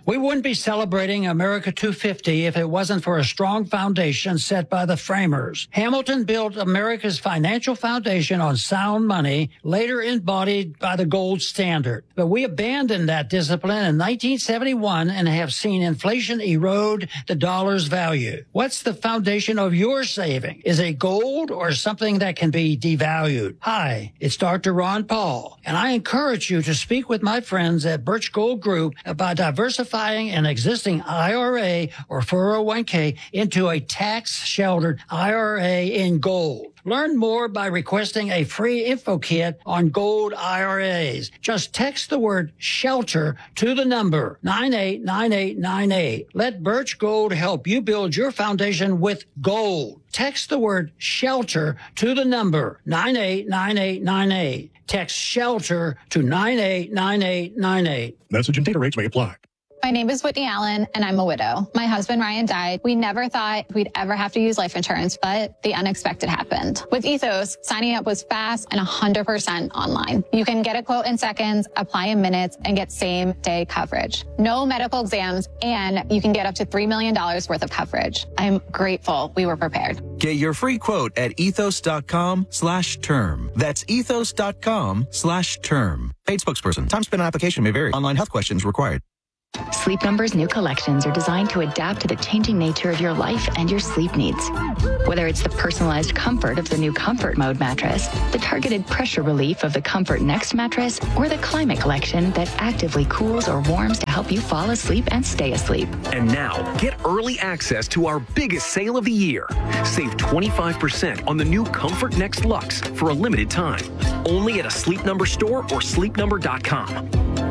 We wouldn't be celebrating America 250 if it wasn't for a strong foundation set by the framers. Hamilton built America's financial foundation on sound money, later embodied by the gold standard. But we abandoned that discipline in 1971 and have seen inflation erode the dollar's value. What's the foundation of your saving? Is it gold or something that can be devalued? Hi, it's Dr. Ron Paul, and I encourage you to speak with my friends at Birch Gold Group about diversifying an existing IRA or 401k into a tax-sheltered IRA in gold. Learn more by requesting a free info kit on gold IRAs. Just text the word shelter to the number 989898. Let Birch Gold help you build your foundation with gold. Text the word shelter to the number 989898. Text shelter to 989898. Message and data rates may apply. My name is Whitney Allen, and I'm a widow. My husband, Ryan, died. We never thought we'd ever have to use life insurance, but the unexpected happened. With Ethos, signing up was fast and 100% online. You can get a quote in seconds, apply in minutes, and get same-day coverage. No medical exams, and you can get up to $3 million worth of coverage. I'm grateful we were prepared. Get your free quote at ethos.com/term. That's ethos.com/term. Paid spokesperson. Time spent on application may vary. Online health questions required. Sleep Number's new collections are designed to adapt to the changing nature of your life and your sleep needs. Whether it's the personalized comfort of the new Comfort Mode mattress, the targeted pressure relief of the Comfort Next mattress, or the Climate Collection that actively cools or warms to help you fall asleep and stay asleep. And now, get early access to our biggest sale of the year. Save 25% on the new Comfort Next Luxe for a limited time. Only at a Sleep Number store or sleepnumber.com.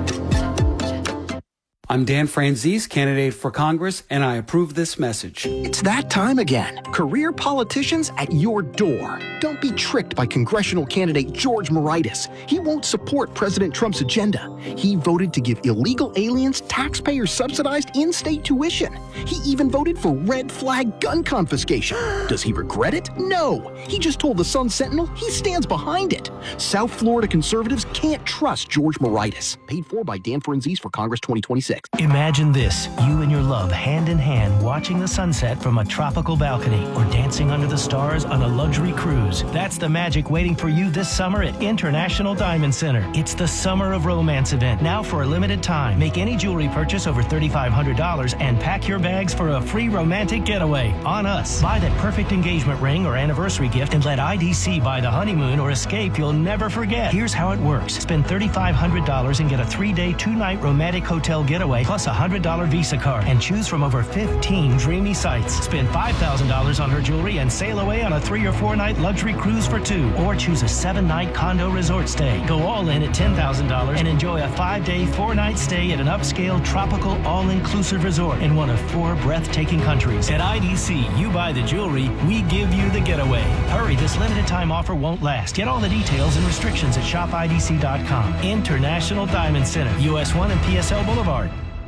I'm Dan Franzese, candidate for Congress, and I approve this message. It's that time again. Career politicians at your door. Don't be tricked by congressional candidate George Moraitis. He won't support President Trump's agenda. He voted to give illegal aliens taxpayer-subsidized in-state tuition. He even voted for red flag gun confiscation. Does he regret it? No. He just told the Sun Sentinel he stands behind it. South Florida conservatives can't trust George Moraitis. Paid for by Dan Franzese for Congress 2026. Imagine this, you and your love hand in hand watching the sunset from a tropical balcony or dancing under the stars on a luxury cruise. That's the magic waiting for you this summer at International Diamond Center. It's the Summer of Romance event, now for a limited time. Make any jewelry purchase over $3,500 and pack your bags for a free romantic getaway on us. Buy that perfect engagement ring or anniversary gift and let IDC buy the honeymoon or escape you'll never forget. Here's how it works. Spend $3,500 and get a 3-day, 2-night romantic hotel getaway plus a $100 Visa card and choose from over 15 dreamy sites. Spend $5,000 on her jewelry and sail away on a 3 or 4 night luxury cruise for 2, or choose a 7-night condo resort stay. Go all in at $10,000 and enjoy a 5-day, 4-night stay at an upscale tropical all-inclusive resort in one of 4 breathtaking countries. At IDC, you buy the jewelry, we give you the getaway. Hurry, this limited time offer won't last. Get all the details and restrictions at shopidc.com. International Diamond Center, US 1 and PSL Boulevard.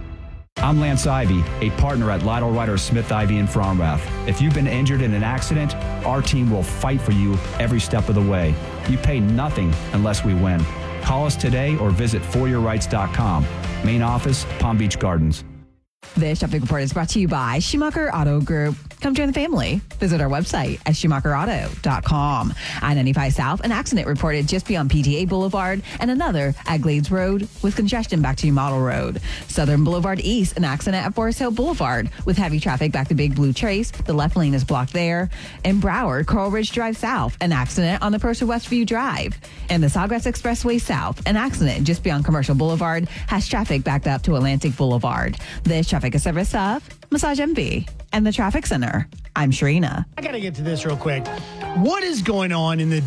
I'm Lance Ivy, a partner at Lytle Ryder Smith Ivy in Fromrath. If you've been injured in an accident, our team will fight for you every step of the way. You pay nothing unless we win. Call us today or visit foryourrights.com. Main office, Palm Beach Gardens. This traffic report is brought to you by Schumacher Auto Group. Come join the family. Visit our website at SchumacherAuto.com. I-95 South, an accident reported just beyond PTA Boulevard, and another at Glades Road with congestion back to Model Road. Southern Boulevard East, an accident at Forest Hill Boulevard with heavy traffic back to Big Blue Trace. The left lane is blocked there. In Broward, Coral Ridge Drive South, an accident on the Percy Westview Drive. And the Sawgrass Expressway South, an accident just beyond Commercial Boulevard has traffic backed up to Atlantic Boulevard. This traffic is service of Massage Envy and the Traffic Center. I'm Sharina. I got to get to this real quick. What is going on in the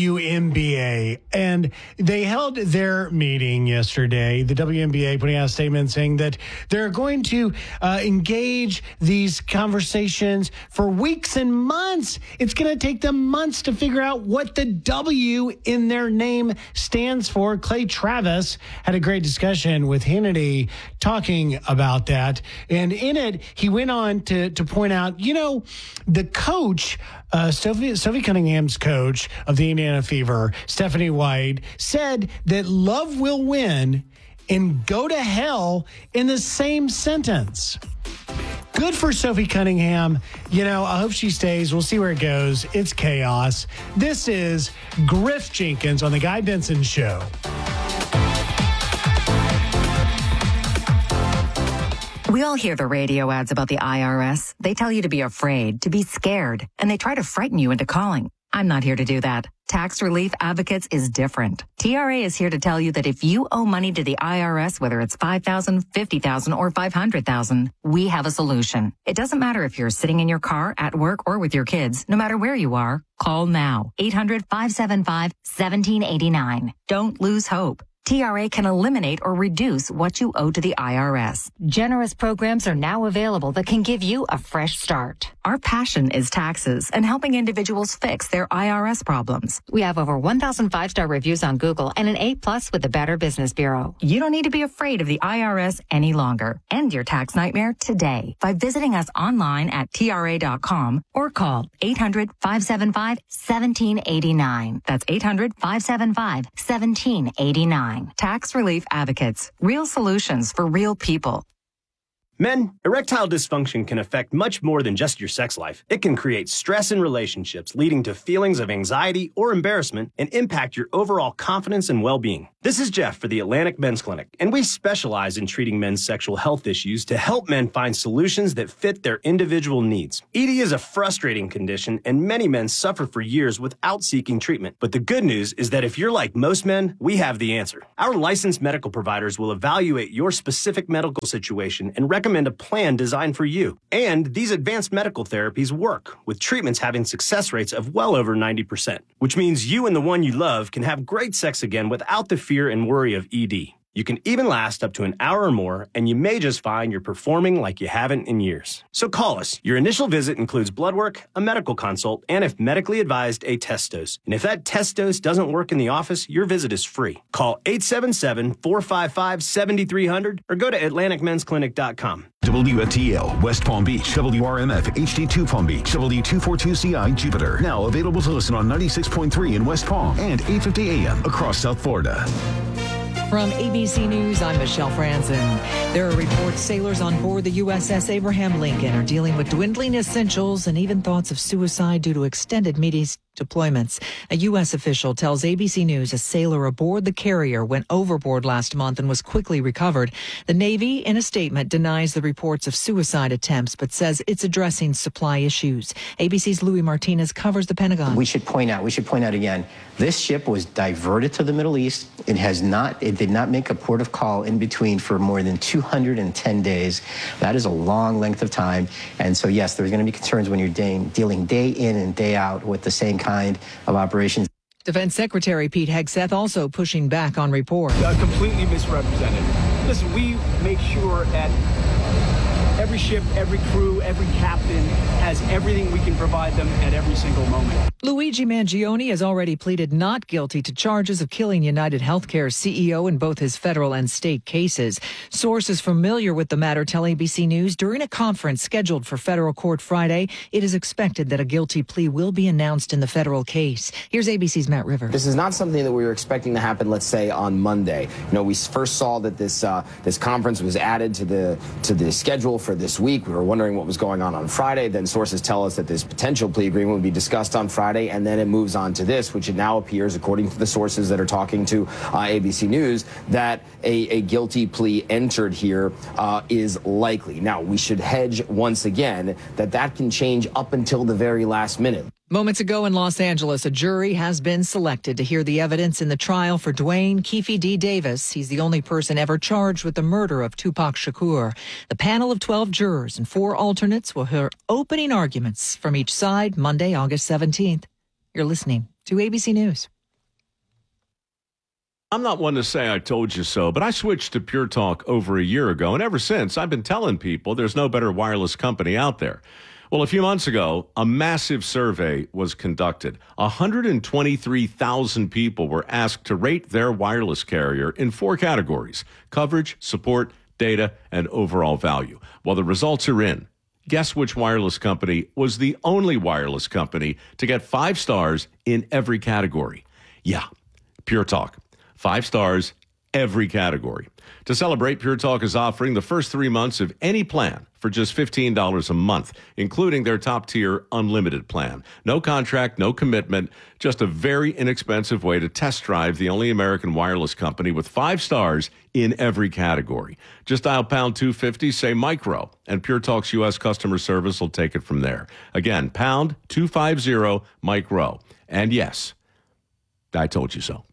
WNBA? And they held their meeting yesterday. The WNBA putting out a statement saying that they're going to engage these conversations for weeks and months. It's going to take them months to figure out what the W in their name stands for. Clay Travis had a great discussion with Hannity talking about that. And in it, he went on to point out, you know, the coach, Sophie Cunningham's coach of the Indiana Fever, Stephanie White, said that love will win and go to hell in the same sentence. Good for Sophie Cunningham. You know, I hope she stays. We'll see where it goes. It's chaos. This is Griff Jenkins on The Guy Benson Show. We all hear the radio ads about the IRS. They tell you to be afraid, to be scared, and they try to frighten you into calling. I'm not here to do that. Tax Relief Advocates is different. TRA is here to tell you that if you owe money to the IRS, whether it's $5,000, $50,000, or $500,000, we have a solution. It doesn't matter if you're sitting in your car, at work, or with your kids. No matter where you are, call now. 800-575-1789. Don't lose hope. TRA can eliminate or reduce what you owe to the IRS. Generous programs are now available that can give you a fresh start. Our passion is taxes and helping individuals fix their IRS problems. We have over 1,000 5-star reviews on Google and an A+ with the Better Business Bureau. You don't need to be afraid of the IRS any longer. End your tax nightmare today by visiting us online at TRA.com or call 800-575-1789. That's 800-575-1789. Tax Relief Advocates. Real solutions for real people. Men, erectile dysfunction can affect much more than just your sex life. It can create stress in relationships, leading to feelings of anxiety or embarrassment, and impact your overall confidence and well-being. This is Jeff for the Atlantic Men's Clinic, and we specialize in treating men's sexual health issues to help men find solutions that fit their individual needs. ED is a frustrating condition, and many men suffer for years without seeking treatment. But the good news is that if you're like most men, we have the answer. Our licensed medical providers will evaluate your specific medical situation and recommend a plan designed for you. And these advanced medical therapies work, with treatments having success rates of well over 90%, which means you and the one you love can have great sex again without the fear and worry of ED. You can even last up to an hour or more, and you may just find you're performing like you haven't in years. So call us. Your initial visit includes blood work, a medical consult, and if medically advised, a test dose. And if that test dose doesn't work in the office, your visit is free. Call 877-455-7300 or go to AtlanticMen'sClinic.com. WFTL, West Palm Beach, WRMF, HD2 Palm Beach, W242CI Jupiter. Now available to listen on 96.3 in West Palm and 850 AM across South Florida. From ABC News, I'm Michelle Franzen. There are reports sailors on board the USS Abraham Lincoln are dealing with dwindling essentials and even thoughts of suicide due to extended deployments. A U.S. official tells ABC News a sailor aboard the carrier went overboard last month and was quickly recovered. The Navy, in a statement, denies the reports of suicide attempts, but says it's addressing supply issues. ABC's Louis Martinez covers the Pentagon. We should point out again, this ship was diverted to the Middle East. It did not make a port of call in between for more than 210 days. That is a long length of time. And so, yes, there's going to be concerns when you're dealing day in and day out with the same kind of operations. Defense Secretary Pete Hegseth also pushing back on reports. Completely misrepresented. Listen, we make sure that every ship, every crew, every captain has everything we can provide them at every single moment. Luigi Mangione has already pleaded not guilty to charges of killing United Healthcare's CEO in both his federal and state cases. Sources familiar with the matter tell ABC News during a conference scheduled for federal court Friday, it is expected that a guilty plea will be announced in the federal case. Here's ABC's Matt Rivers. This is not something that we were expecting to happen, let's say, on Monday. You know, we first saw that this conference was added to the schedule for this week. We were wondering what was going on Friday. Then sources tell us that this potential plea agreement would be discussed on Friday, and then it moves on to this, which it now appears, according to the sources that are talking to ABC News, that a guilty plea entered here is likely. Now, we should hedge once again that can change up until the very last minute. Moments ago in Los Angeles, a jury has been selected to hear the evidence in the trial for Dwayne Keefe D. Davis. He's the only person ever charged with the murder of Tupac Shakur. The panel of 12 jurors and 4 alternates will hear opening arguments from each side Monday, August 17th. You're listening to ABC News. I'm not one to say I told you so, but I switched to Pure Talk over a year ago, and ever since, I've been telling people there's no better wireless company out there. Well, a few months ago, a massive survey was conducted. 123,000 people were asked to rate their wireless carrier in 4 categories: coverage, support, data, and overall value. Well, the results are in. Guess which wireless company was the only wireless company to get 5 stars in every category? Yeah, Pure Talk. 5 stars every category. To celebrate, Pure Talk is offering the first 3 months of any plan for just $15 a month, including their top-tier unlimited plan. No contract, no commitment, just a very inexpensive way to test drive the only American wireless company with 5 stars in every category. Just dial pound 250, say micro, and Pure Talk's U.S. customer service will take it from there. Again, pound 250 micro. And yes, I told you so.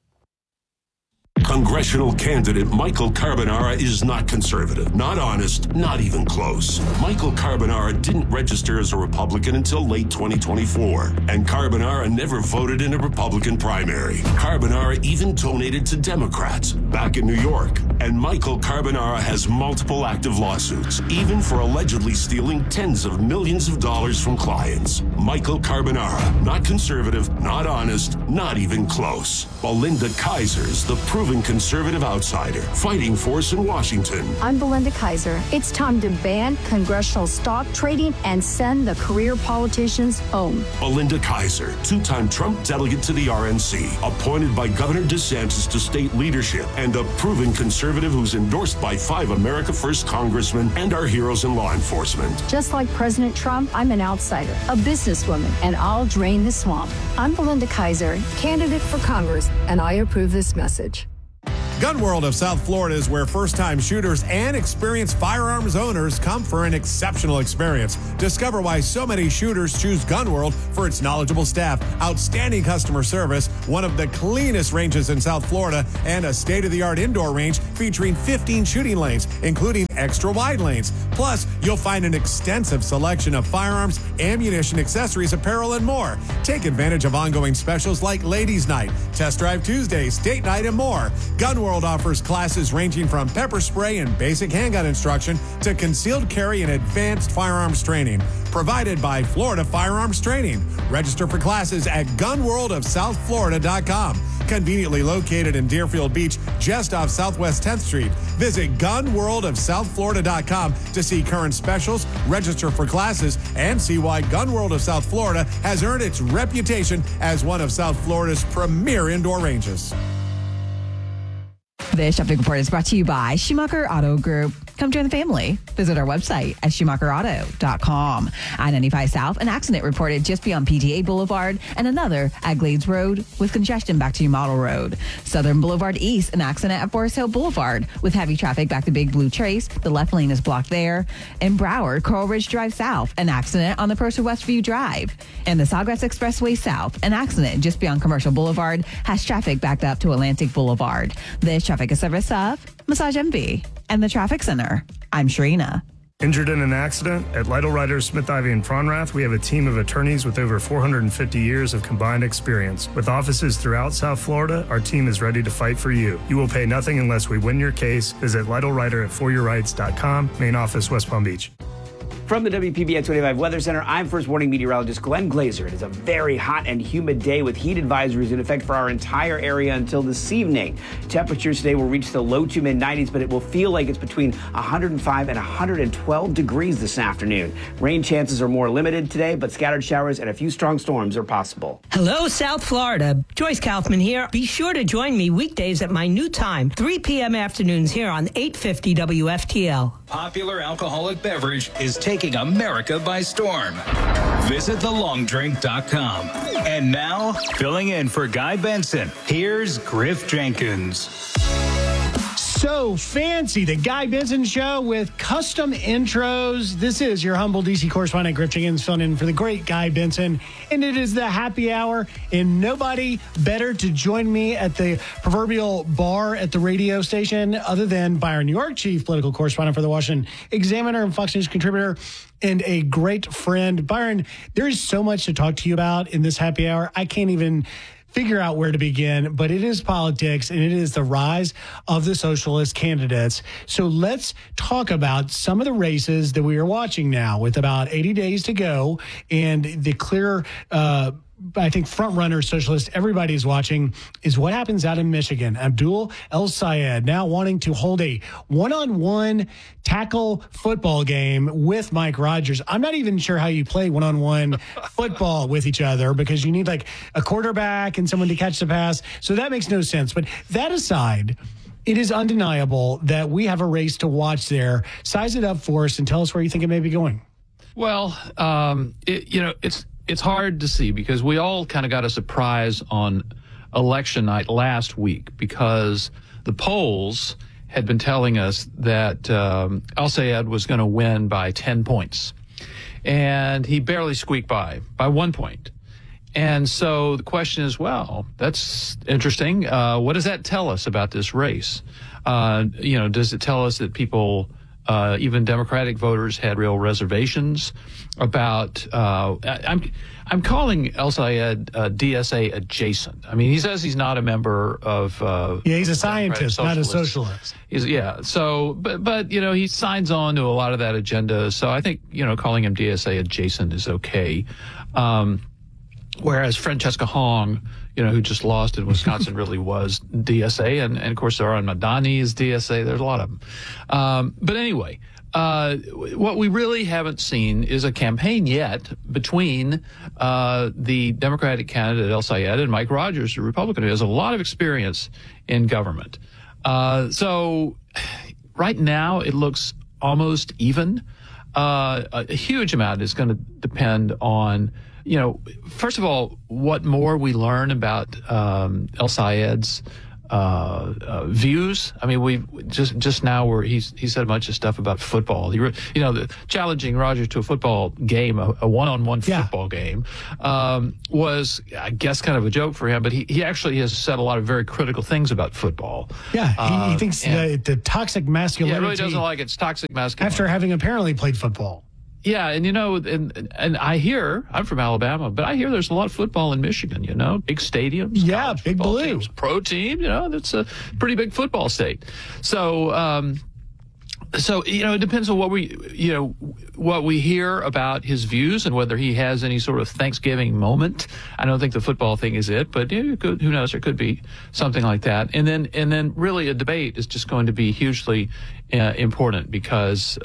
Congressional candidate Michael Carbonara is not conservative, not honest, not even close. Michael Carbonara didn't register as a Republican until late 2024, and Carbonara never voted in a Republican primary. Carbonara even donated to Democrats back in New York, and Michael Carbonara has multiple active lawsuits, even for allegedly stealing tens of millions of dollars from clients. Michael Carbonara, not conservative, not honest, not even close. Belinda Kaiser's the proven conservative outsider, fighting force in Washington. I'm Belinda Kaiser. It's time to ban congressional stock trading and send the career politicians home. Belinda Kaiser, two-time Trump delegate to the RNC, appointed by Governor DeSantis to state leadership, and a proven conservative who's endorsed by 5 America First congressmen and our heroes in law enforcement. Just like President Trump, I'm an outsider, a businesswoman, and I'll drain the swamp. I'm Belinda Kaiser, candidate for Congress, and I approve this message. Gun World of South Florida is where first-time shooters and experienced firearms owners come for an exceptional experience. Discover why so many shooters choose Gun World for its knowledgeable staff, outstanding customer service, one of the cleanest ranges in South Florida, and a state-of-the-art indoor range featuring 15 shooting lanes, including extra wide lanes. Plus, you'll find an extensive selection of firearms, ammunition, accessories, apparel, and more. Take advantage of ongoing specials like Ladies' Night, Test Drive Tuesdays, Date Night, and more. Gun World offers classes ranging from pepper spray and basic handgun instruction to concealed carry and advanced firearms training. Provided by Florida Firearms Training. Register for classes at gunworldofsouthflorida.com. Conveniently located in Deerfield Beach, just off Southwest 10th Street. Visit gunworldofsouthflorida.com to see current specials, register for classes, and see why Gun World of South Florida has earned its reputation as one of South Florida's premier indoor ranges. This traffic report is brought to you by Schumacher Auto Group. Come join the family. Visit our website at SchumacherAuto.com. I-95 South, an accident reported just beyond PTA Boulevard, and another at Glades Road with congestion back to Model Road. Southern Boulevard East, an accident at Forest Hill Boulevard with heavy traffic back to Big Blue Trace. The left lane is blocked there. In Broward, Coral Ridge Drive South, an accident on the Purser Westview Drive. And the Sawgrass Expressway South, an accident just beyond Commercial Boulevard has traffic backed up to Atlantic Boulevard. This traffic is service of Massage Envy and the Traffic Center. I'm Sharina. Injured in an accident? At Lytle Ryder, Smith Ivy, and Fronrath, we have a team of attorneys with over 450 years of combined experience. With offices throughout South Florida, our team is ready to fight for you. You will pay nothing unless we win your case. Visit Lytle Ryder at foryourrights.com. Main office, West Palm Beach. From the WPBN 25 Weather Center, I'm First Warning Meteorologist Glenn Glazer. It is a very hot and humid day with heat advisories in effect for our entire area until this evening. Temperatures today will reach the low to mid-90s, but it will feel like it's between 105 and 112 degrees this afternoon. Rain chances are more limited today, but scattered showers and a few strong storms are possible. Hello, South Florida. Joyce Kaufman here. Be sure to join me weekdays at my new time, 3 p.m. afternoons here on 850 WFTL. Popular alcoholic beverage is taking America by storm. Visit thelongdrink.com. And now, filling in for Guy Benson, here's Griff Jenkins. So fancy, the Guy Benson Show with custom intros. This is your humble DC correspondent, Griff Jenkins, filling in for the great Guy Benson. And it is the happy hour, and nobody better to join me at the proverbial bar at the radio station other than Byron York, chief political correspondent for the Washington Examiner and Fox News contributor, and a great friend. Byron, there is so much to talk to you about in this happy hour. I can't even figure out where to begin, but it is politics and it is the rise of the socialist candidates. So let's talk about some of the races that we are watching now with about 80 days to go, and the clear I think front runner socialist everybody's watching is what happens out in Michigan. Abdul El-Sayed now wanting to hold a one-on-one tackle football game with Mike Rogers. I'm not even sure how you play one-on-one football with each other, because you need like a quarterback and someone to catch the pass. So that makes no sense. But that aside, it is undeniable that we have a race to watch there. Size it up for us and tell us where you think it may be going. Well, it's hard to see because we all kind of got a surprise on election night last week because the polls had been telling us that El-Sayed was going to win by 10 points. And he barely squeaked by 1 point. And so the question is, well, that's interesting. What does that tell us about this race? Does it tell us that people, even Democratic voters, had real reservations about, I'm calling El-Sayed DSA adjacent. I mean, he says he's not a member of... he's a scientist, not a socialist. But he signs on to a lot of that agenda. So I think, calling him DSA adjacent is okay. Whereas Francesca Hong, who just lost in Wisconsin, really was DSA. And of course, Zohran Madani is DSA. There's a lot of them. But anyway... what we really haven't seen is a campaign yet between the Democratic candidate El-Sayed and Mike Rogers, the Republican, who has a lot of experience in government. So right now it looks almost even. A huge amount is going to depend on, first of all, what more we learn about El-Sayed's views. I mean, we just now where he said a bunch of stuff about football. The challenging Rogers to a football game, a one-on-one football game, was, I guess, kind of a joke for him. But he actually has said a lot of very critical things about football. Yeah, he thinks the toxic masculinity. Yeah, really doesn't like it's toxic masculinity after having apparently played football. Yeah, and I hear, I'm from Alabama, but I hear there's a lot of football in Michigan, big stadiums. Yeah, Big Blue. Teams, pro team, that's a pretty big football state. So, it depends on what we hear about his views and whether he has any sort of Thanksgiving moment. I don't think the football thing is it, but who knows? There could be something like that. And then really a debate is just going to be hugely important because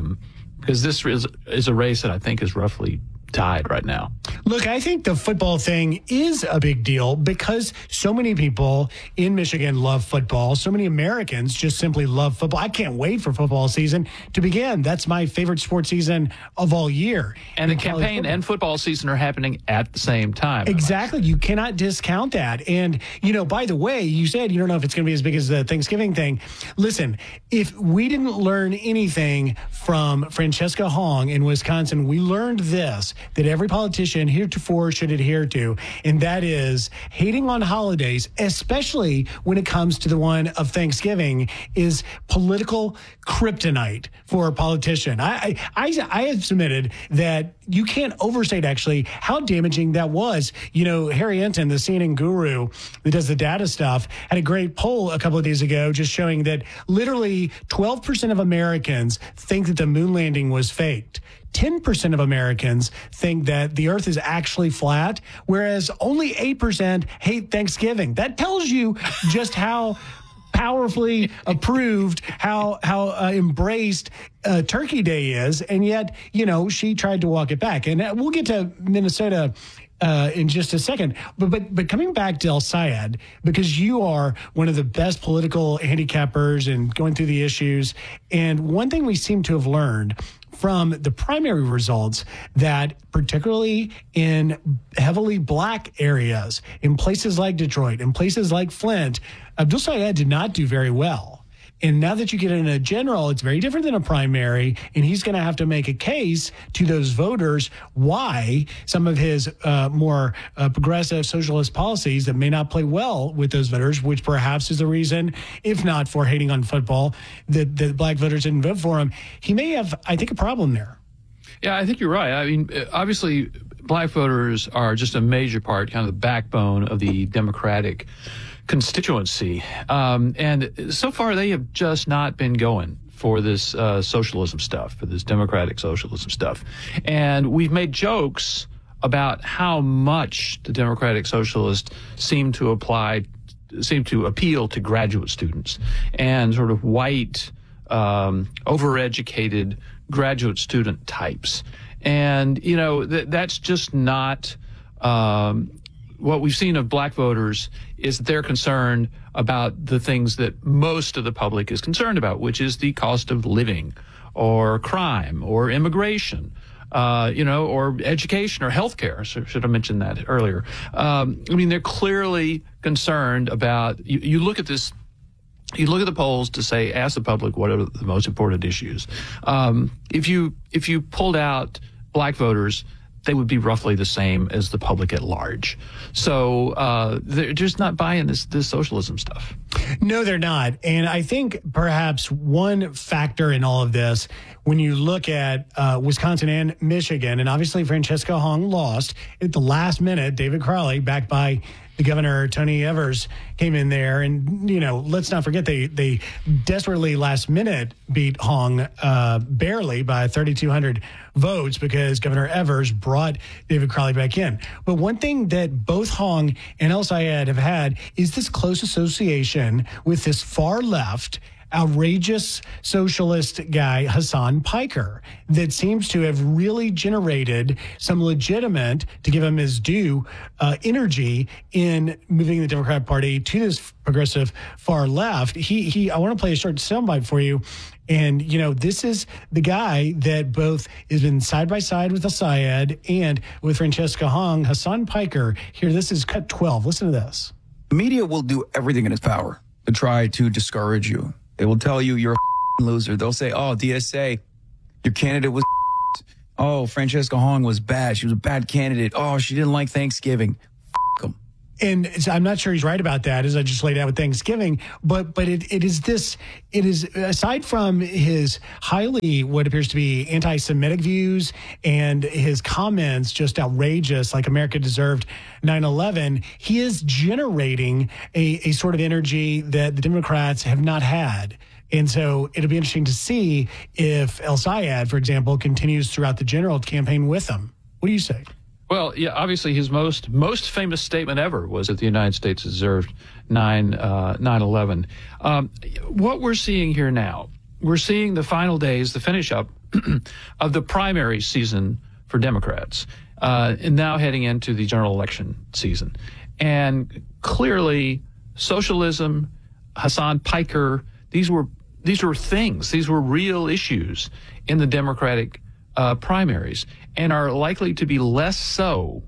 this is a race that I think is roughly tied right now. Look, I think the football thing is a big deal because so many people in Michigan love football. So many Americans just simply love football. I can't wait for football season to begin. That's my favorite sports season of all year. And the campaign and football season are happening at the same time. Exactly. You cannot discount that. And, by the way, you said you don't know if it's going to be as big as the Thanksgiving thing. Listen, if we didn't learn anything from Francesca Hong in Wisconsin, we learned this, that every politician heretofore should adhere to, and that is hating on holidays, especially when it comes to the one of Thanksgiving, is political kryptonite for a politician. I have submitted that you can't overstate actually how damaging that was. Harry Enton, the CNN guru that does the data stuff, had a great poll a couple of days ago just showing that literally 12% of Americans think that the moon landing was faked. 10% of Americans think that the earth is actually flat, whereas only 8% hate Thanksgiving. That tells you just how powerfully approved, how embraced Turkey Day is. And yet, she tried to walk it back. And we'll get to Minnesota in just a second. But coming back to El-Sayed, because you are one of the best political handicappers and going through the issues. And one thing we seem to have learned from the primary results, that particularly in heavily black areas, in places like Detroit, in places like Flint, Abdul-Sayed did not do very well. And now that you get in a general, it's very different than a primary, and he's going to have to make a case to those voters why some of his more progressive socialist policies that may not play well with those voters, which perhaps is the reason, if not for hating on football, that the black voters didn't vote for him. He may have, I think, a problem there. Yeah, I think you're right. I mean, obviously, black voters are just a major part, kind of the backbone of the Democratic constituency. And so far, they have just not been going for this socialism stuff, for this democratic socialism stuff. And we've made jokes about how much the democratic socialists seem to appeal to graduate students and sort of white, overeducated graduate student types. And, that's just not what we've seen of black voters is that they're concerned about the things that most of the public is concerned about, which is the cost of living, or crime, or immigration, or education, or healthcare. So should have mentioned that earlier. They're clearly concerned about. You look at this. You look at the polls to say, ask the public what are the most important issues. If you pulled out black voters, they would be roughly the same as the public at large. So they're just not buying this socialism stuff. No, they're not. And I think perhaps one factor in all of this, when you look at Wisconsin and Michigan, and obviously Francesca Hong lost at the last minute. David Crowley, backed by the governor, Tony Evers, came in there. And, let's not forget they desperately last minute beat Hong barely by 3,200 votes because Governor Evers brought David Crowley back in. But one thing that both Hong and El Sayed have had is this close association with this far left, outrageous socialist guy, Hassan Piker, that seems to have really generated some legitimate, to give him his due, energy in moving the Democratic Party to this progressive far left. I want to play a short soundbite for you. And, this is the guy that both has been side by side with El Sayed and with Francesca Hong, Hassan Piker. Here, this is cut 12. Listen to this. The media will do everything in its power to try to discourage you. They will tell you you're a loser. They'll say, oh, DSA, your candidate was oh, Francesca Hong was bad. She was a bad candidate. Oh, she didn't like Thanksgiving. Them. And I'm not sure he's right about that, as I just laid out with Thanksgiving. But it is aside from his highly what appears to be anti-Semitic views and his comments just outrageous, like America deserved 9/11, he is generating a sort of energy that the Democrats have not had. And so it'll be interesting to see if El Sayed, for example, continues throughout the general campaign with him. What do you say? Well, yeah, obviously his most famous statement ever was that the United States deserved 9/11. What we're seeing here now, we're seeing the final days, the finish up of the primary season for Democrats, and now heading into the general election season. And clearly, socialism, Hassan Piker, these were things, these were real issues in the Democratic primaries, and are likely to be less so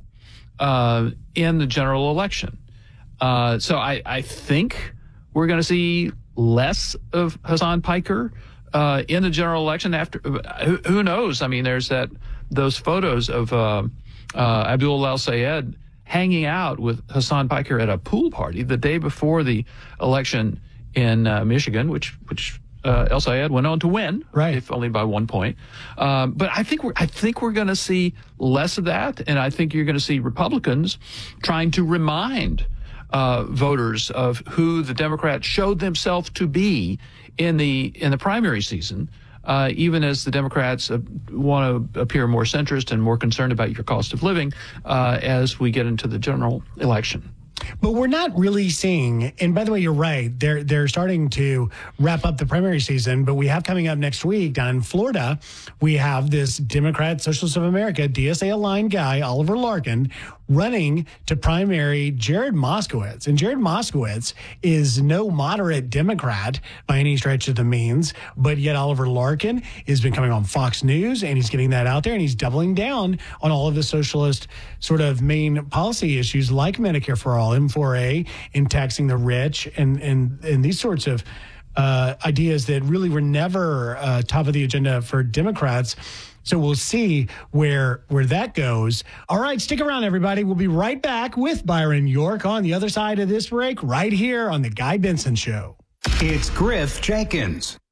in the general election. So I think we're going to see less of Hassan Piker in the general election. After who knows? I mean, there's those photos of Abdul El Sayed hanging out with Hassan Piker at a pool party the day before the election in Michigan, which El Sayed went on to win, right, if only by 1 point. But I think we're going to see less of that, and I think you're going to see Republicans trying to remind voters of who the Democrats showed themselves to be in the primary season. Even as the Democrats want to appear more centrist and more concerned about your cost of living as we get into the general election. But we're not really seeing, and by the way, you're right, they're starting to wrap up the primary season, but we have coming up next week down in Florida, we have this Democrat Socialists of America, DSA-aligned guy, Oliver Larkin, running to primary Jared Moskowitz. And Jared Moskowitz is no moderate Democrat by any stretch of the means, but yet Oliver Larkin has been coming on Fox News, and he's getting that out there, and he's doubling down on all of the socialist sort of main policy issues like Medicare for All, M4A, and taxing the rich, and these sorts of ideas that really were never top of the agenda for Democrats. So we'll see where that goes. All right, stick around, everybody. We'll be right back with Byron York on the other side of this break, right here on The Guy Benson Show. It's Griff Jenkins.